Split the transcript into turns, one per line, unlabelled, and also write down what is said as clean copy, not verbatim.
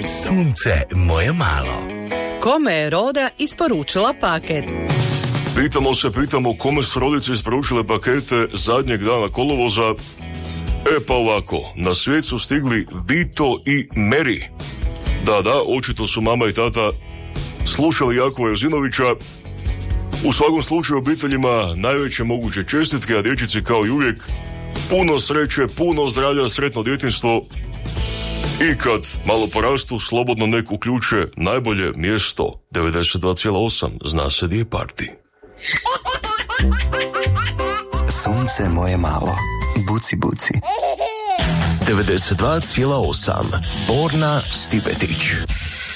Sunce moje malo.
Kome je Roda isporučila paket?
Pitamo kome su rodice isporučile pakete zadnjeg dana kolovoza. Pa ovako, na svijet su stigli Vito i Mary. Da, očito su mama i tata slušali Jakova Jozinovića. U svakom slučaju obiteljima najveće moguće čestitke, a dječici kao i uvijek puno sreće, puno zdravlja, sretno djetinjstvo i kad malo porastu slobodno nek uključe najbolje mjesto 92,8, zna se di je parti.
Sunce moje malo, buci buci.
92,8, Borna Stipetić.